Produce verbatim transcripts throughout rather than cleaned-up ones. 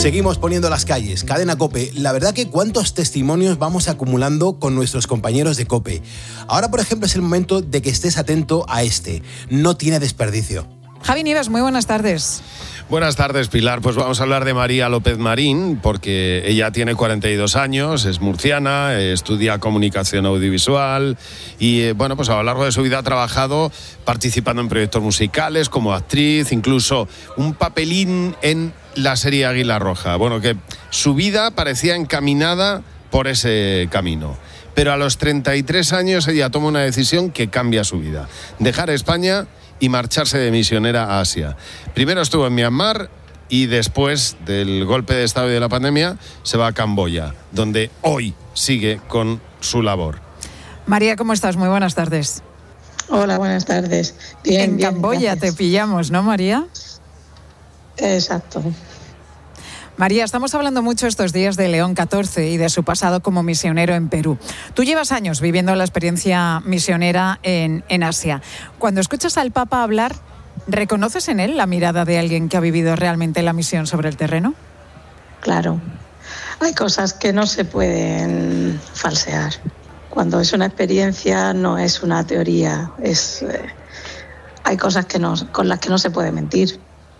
Seguimos poniendo las calles. Cadena COPE. La verdad que cuántos testimonios vamos acumulando con nuestros compañeros de COPE. Ahora, por ejemplo, es el momento de que estés atento a este. No tiene desperdicio. Javi Nieves, muy buenas tardes. Buenas tardes, Pilar. Pues vamos a hablar de María López Marín, porque ella tiene cuarenta y dos años, es murciana, estudia comunicación audiovisual y, bueno, pues a lo largo de su vida ha trabajado participando en proyectos musicales como actriz, incluso un papelín en la serie Águila Roja. Bueno, que su vida parecía encaminada por ese camino. Pero a los treinta y tres años ella toma una decisión que cambia su vida. Dejar España y marcharse de misionera a Asia. Primero estuvo en Myanmar y después del golpe de estado y de la pandemia se va a Camboya, donde hoy sigue con su labor. María, ¿cómo estás? Muy buenas tardes. Hola, buenas tardes. Bien, en bien, Camboya gracias. Te pillamos, ¿no, María? Exacto. María, estamos hablando mucho estos días de León catorce y de su pasado como misionero en Perú. Tú llevas años viviendo la experiencia misionera en, en Asia. Cuando escuchas al Papa hablar, ¿reconoces en él la mirada de alguien que ha vivido realmente la misión sobre el terreno? Claro. Hay cosas que no se pueden falsear. Cuando es una experiencia no es una teoría. Es, eh, hay cosas que no, con las que no se puede mentir.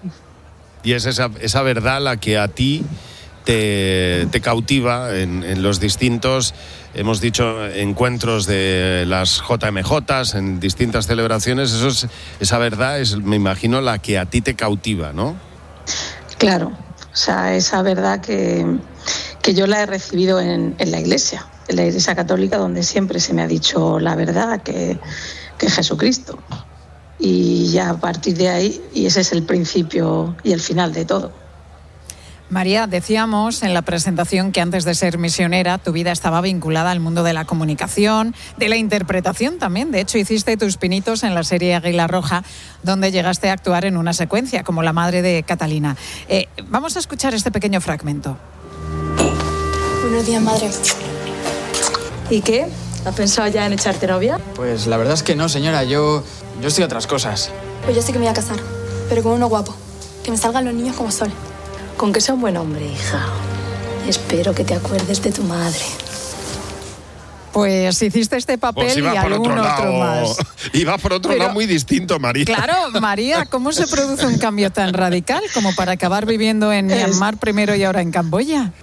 Y es esa, esa verdad la que a ti te, te cautiva en, en los distintos, hemos dicho, encuentros de las J M Js, en distintas celebraciones. Eso es, esa verdad es, me imagino, la que a ti te cautiva, ¿no? Claro, o sea, esa verdad que, que yo la he recibido en, en la Iglesia, en la Iglesia Católica, donde siempre se me ha dicho la verdad, que, que es Jesucristo. Y ya a partir de ahí, y ese es el principio y el final de todo. María, decíamos en la presentación que antes de ser misionera tu vida estaba vinculada al mundo de la comunicación, de la interpretación también. De hecho, hiciste tus pinitos en la serie Águila Roja, donde llegaste a actuar en una secuencia como la madre de Catalina. Eh, vamos a escuchar este pequeño fragmento. Buenos días, madre. ¿Y qué? ¿Has pensado ya en echarte novia? Pues la verdad es que no, señora. Yo, yo estoy a otras cosas. Pues yo sí que me voy a casar, pero con uno guapo. Que me salgan los niños como sol. Con que sea un buen hombre, hija. Espero que te acuerdes de tu madre. Pues hiciste este papel pues y algún otro, otro más. Iba por otro Pero, lado muy distinto, María. Claro, María, ¿cómo se produce un cambio tan radical como para acabar viviendo en Myanmar primero y ahora en Camboya?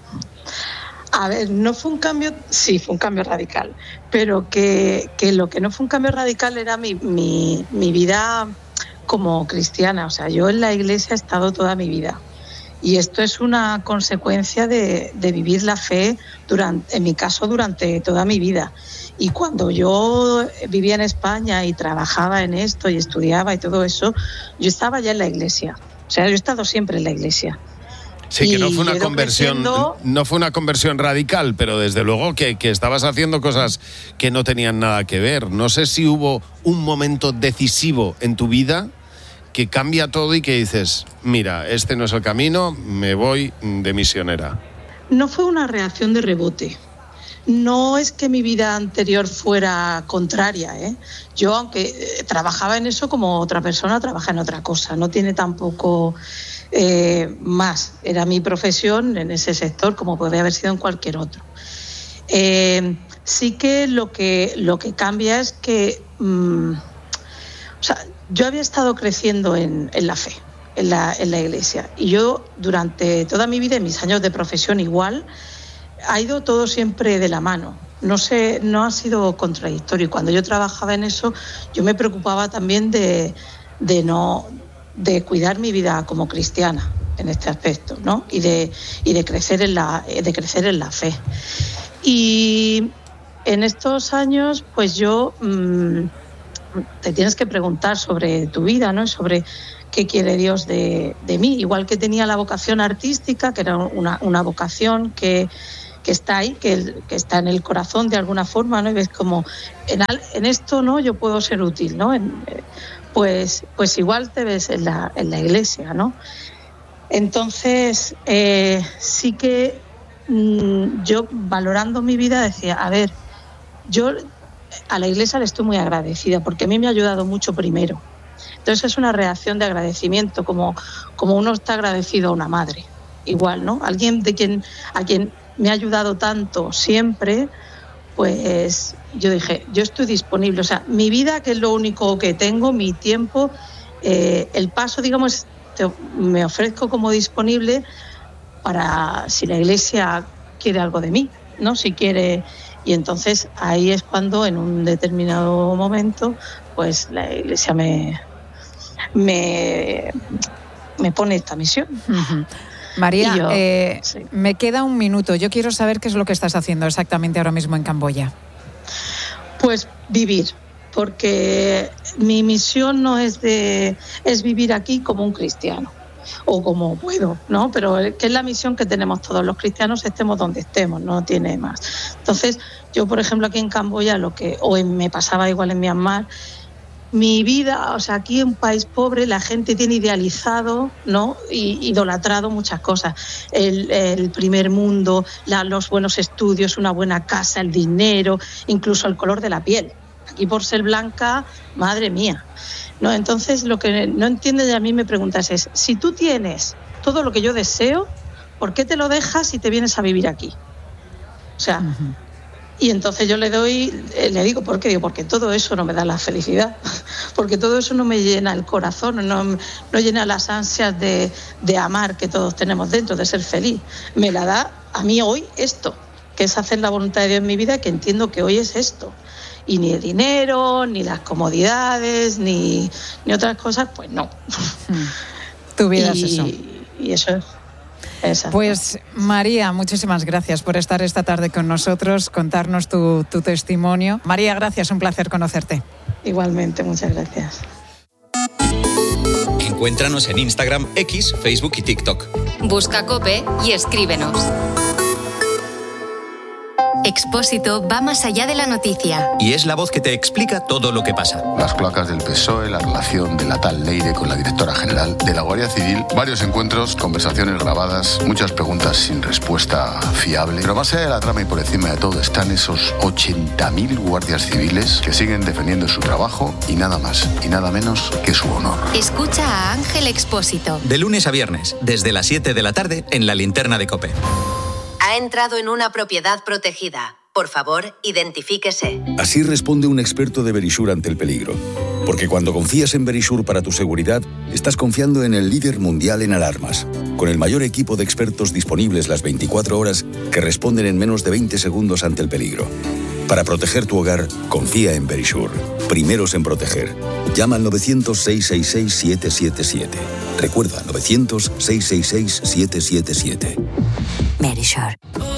A ver, no fue un cambio, sí, fue un cambio radical, pero que, que lo que no fue un cambio radical era mi, mi, mi vida como cristiana. O sea, yo en la iglesia he estado toda mi vida y esto es una consecuencia de, de vivir la fe, durante, en mi caso, durante toda mi vida. Y cuando yo vivía en España y trabajaba en esto y estudiaba y todo eso, yo estaba ya en la iglesia. O sea, yo he estado siempre en la iglesia. Sí, que no fue una conversión, creciendo... no fue una conversión radical, pero desde luego que, que estabas haciendo cosas que no tenían nada que ver. No sé si hubo un momento decisivo en tu vida que cambia todo y que dices, mira, este no es el camino, me voy de misionera. No fue una reacción de rebote. No es que mi vida anterior fuera contraria, ¿eh? Yo, aunque eh, trabajaba en eso como otra persona, trabaja en otra cosa. No tiene tampoco... Eh, más, era mi profesión en ese sector como podría haber sido en cualquier otro. Eh, sí que lo que lo que cambia es que mmm, o sea, yo había estado creciendo en, en la fe, en la, en la iglesia, y yo durante toda mi vida, en mis años de profesión igual, ha ido todo siempre de la mano. No sé, no ha sido contradictorio. Y cuando yo trabajaba en eso, yo me preocupaba también de, de no de cuidar mi vida como cristiana en este aspecto, ¿no? Y de y de crecer en la de crecer en la fe. Y en estos años, pues yo mmm, te tienes que preguntar sobre tu vida, ¿no? Sobre qué quiere Dios de, de mí. Igual que tenía la vocación artística, que era una, una vocación que que está ahí, que, que está en el corazón de alguna forma, ¿no? Y ves como en, en esto, ¿no? Yo puedo ser útil, ¿no? En, Pues, pues igual te ves en la, en la iglesia, ¿no? Entonces, eh, sí que mmm, yo, valorando mi vida, decía, a ver, yo a la iglesia le estoy muy agradecida porque a mí me ha ayudado mucho primero. Entonces es una reacción de agradecimiento, como, como uno está agradecido a una madre. igual, ¿no? Alguien de quien, a quien me ha ayudado tanto siempre, pues yo dije, yo estoy disponible. O sea, mi vida, que es lo único que tengo, mi tiempo, eh, el paso, digamos, te, me ofrezco como disponible para si la Iglesia quiere algo de mí, ¿no? Si quiere... Y entonces ahí es cuando en un determinado momento pues la Iglesia me, me, me pone esta misión. Uh-huh. María, yo, eh, sí. me queda un minuto. Yo quiero saber qué es lo que estás haciendo exactamente ahora mismo en Camboya. Pues vivir, porque mi misión no es de es vivir aquí como un cristiano o como puedo, ¿no? Pero que es la misión que tenemos todos los cristianos, estemos donde estemos, no tiene más. Entonces, yo, por ejemplo, aquí en Camboya, lo que o en, me pasaba igual en Myanmar, mi vida, o sea, aquí en un país pobre, la gente tiene idealizado, ¿no? Y idolatrado muchas cosas. El, el primer mundo, la, los buenos estudios, una buena casa, el dinero, incluso el color de la piel. Aquí por ser blanca, madre mía. No, entonces lo que no entiendes y a mí me preguntas es, si tú tienes todo lo que yo deseo, ¿por qué te lo dejas y te vienes a vivir aquí? O sea, uh-huh. Y entonces yo le doy, le digo, ¿por qué? Digo, porque todo eso no me da la felicidad, porque todo eso no me llena el corazón, no, no llena las ansias de, de amar que todos tenemos dentro, de ser feliz. Me la da a mí hoy esto, que es hacer la voluntad de Dios en mi vida, que entiendo que hoy es esto. Y ni el dinero, ni las comodidades, ni, ni otras cosas, pues no. Tu vida y, es eso. Y eso es. Exacto. Pues María, muchísimas gracias por estar esta tarde con nosotros, contarnos tu, tu testimonio. María, gracias, un placer conocerte. Igualmente, muchas gracias. Encuéntranos en Instagram, X, Facebook y TikTok. Busca COPE y escríbenos. Expósito va más allá de la noticia. Y es la voz que te explica todo lo que pasa. Las cloacas del P S O E, la relación de la tal Leire con la directora general de la Guardia Civil, varios encuentros, conversaciones grabadas, muchas preguntas sin respuesta fiable. Pero más allá de la trama y por encima de todo están esos ochenta mil guardias civiles que siguen defendiendo su trabajo y nada más y nada menos que su honor. Escucha a Ángel Expósito. De lunes a viernes, desde las siete de la tarde, en la linterna de COPE. Ha entrado en una propiedad protegida. Por favor, identifíquese. Así responde un experto de Verisure ante el peligro. Porque cuando confías en Verisure para tu seguridad, estás confiando en el líder mundial en alarmas. Con el mayor equipo de expertos disponibles las veinticuatro horas que responden en menos de veinte segundos ante el peligro. Para proteger tu hogar, confía en Verisure. Primeros en proteger. Llama al novecientos, seiscientos sesenta y seis, siete siete siete. Recuerda, novecientos, seiscientos sesenta y seis, siete siete siete. Verisure.